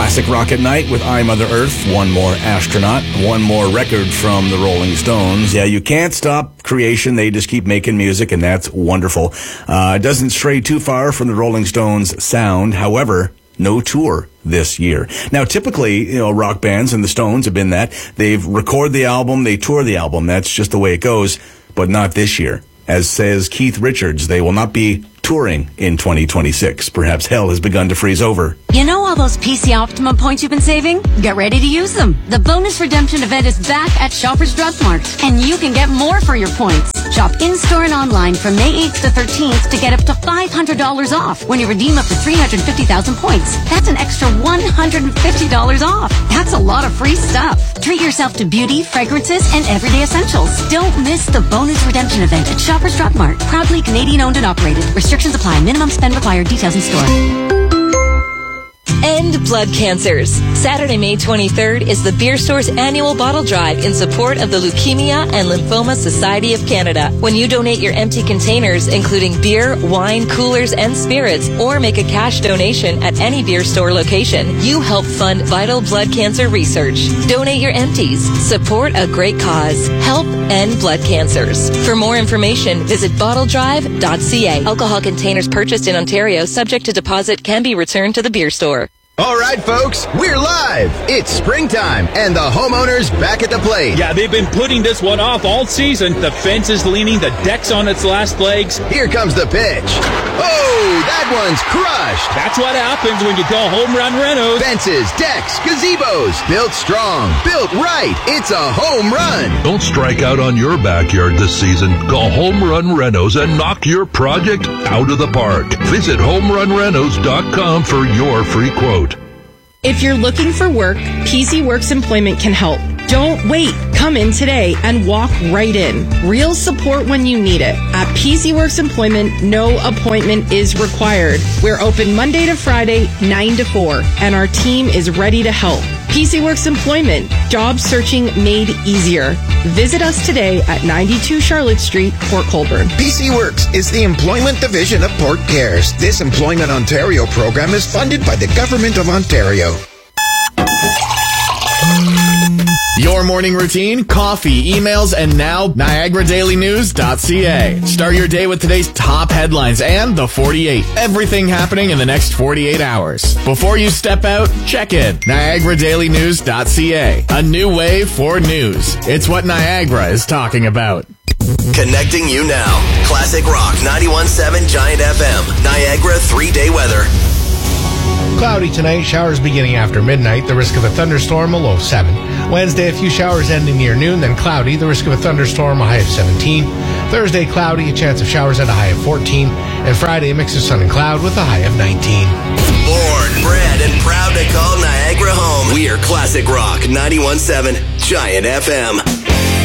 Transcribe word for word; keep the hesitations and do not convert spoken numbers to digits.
Classic Rock at Night with I, Mother Earth, One More Astronaut, one more record from the Rolling Stones. Yeah, you can't stop creation. They just keep making music, and that's wonderful. Uh, it doesn't stray too far from the Rolling Stones sound. However, no tour this year. Now, typically, you know, rock bands and the Stones have been that. They've recorded the album, they tour the album. That's just the way it goes, but not this year. As says Keith Richards, they will not be touring in twenty twenty-six. Perhaps hell has begun to freeze over. You know all those P C Optimum points you've been saving? Get ready to use them. The bonus redemption event is back at Shoppers Drug Mart, and you can get more for your points. Shop in-store and online from May eighth to thirteenth to get up to five hundred dollars off when you redeem up to three hundred fifty thousand points. That's an extra one hundred fifty dollars off. That's a lot of free stuff. Treat yourself to beauty, fragrances, and everyday essentials. Don't miss the bonus redemption event at Shoppers Drug Mart. Proudly Canadian owned and operated. Restrictions apply. Minimum spend required. Details in store. End blood cancers. Saturday, May twenty-third is the Beer Store's annual bottle drive in support of the Leukemia and Lymphoma Society of Canada. When you donate your empty containers, including beer, wine, coolers, and spirits, or make a cash donation at any Beer Store location, you help fund vital blood cancer research. Donate your empties. Support a great cause. Help end blood cancers. For more information, visit bottle drive dot c a. Alcohol containers purchased in Ontario subject to deposit can be returned to the Beer Store. All right, folks, we're live. It's springtime, and the homeowner's back at the plate. Yeah, they've been putting this one off all season. The fence is leaning, the deck's on its last legs. Here comes the pitch. Oh, that one's crushed. That's what happens when you call Home Run Renos. Fences, decks, gazebos, built strong, built right. It's a home run. Don't strike out on your backyard this season. Call Home Run Renos and knock your project out of the park. Visit home run renos dot com for your free quote. If you're looking for work, P C Works Employment can help. Don't wait. Come in today and walk right in. Real support when you need it. At P C Works Employment, no appointment is required. We're open Monday to Friday, nine to four, and our team is ready to help. P C Works Employment, job searching made easier. Visit us today at ninety-two Charlotte Street, Port Colborne. P C Works is the employment division of Port Cares. This Employment Ontario program is funded by the Government of Ontario. Your morning routine, coffee, emails, and now Niagara Daily News dot c a. Start your day with today's top headlines and the forty-eight. Everything happening in the next forty-eight hours. Before you step out, check in. Niagara Daily News dot c a. A new way for news. It's what Niagara is talking about. Connecting you now. Classic Rock ninety-one point seven Giant F M. Niagara three-day weather. Cloudy tonight, showers beginning after midnight, the risk of a thunderstorm, a low of seven. Wednesday, a few showers ending near noon, then cloudy, the risk of a thunderstorm, a high of seventeen. Thursday, cloudy, a chance of showers at a high of fourteen. And Friday, a mix of sun and cloud with a high of nineteen. Born, bred, and proud to call Niagara home. We are Classic Rock ninety-one point seven Giant F M.